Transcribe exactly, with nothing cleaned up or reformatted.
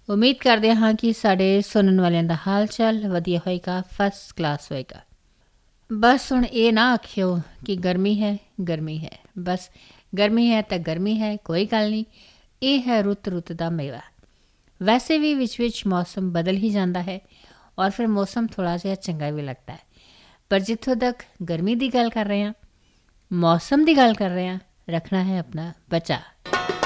ਉਮੀਦ ਕਰਦੇ ਹਾਂ ਕਿ ਸਾਡੇ ਸੁਣਨ ਵਾਲਿਆਂ ਦਾ ਹਾਲ ਚਾਲ ਵਧੀਆ ਹੋਏਗਾ, ਫਸਟ ਕਲਾਸ ਹੋਏਗਾ। ਬਸ ਹੁਣ ਇਹ ਨਾ ਆਖਿਓ ਕਿ ਗਰਮੀ ਹੈ ਗਰਮੀ ਹੈ, ਬਸ ਗਰਮੀ ਹੈ ਤਾਂ ਗਰਮੀ ਹੈ, ਕੋਈ ਗੱਲ ਨਹੀਂ, ਇਹ ਹੈ ਰੁੱਤ ਰੁੱਤ ਦਾ ਮੇਵਾ। ਵੈਸੇ ਵੀ ਵਿੱਚ ਵਿੱਚ ਮੌਸਮ ਬਦਲ ਹੀ ਜਾਂਦਾ ਹੈ ਔਰ ਫਿਰ ਮੌਸਮ ਥੋੜ੍ਹਾ ਜਿਹਾ ਚੰਗਾ ਵੀ ਲੱਗਦਾ ਹੈ। ਪਰ ਜਿੱਥੋਂ ਤੱਕ ਗਰਮੀ ਦੀ ਗੱਲ ਕਰ ਰਹੇ ਹਾਂ, ਮੌਸਮ ਦੀ ਗੱਲ ਕਰ ਰਹੇ ਹਾਂ, ਰੱਖਣਾ ਹੈ ਆਪਣਾ ਬਚਾ।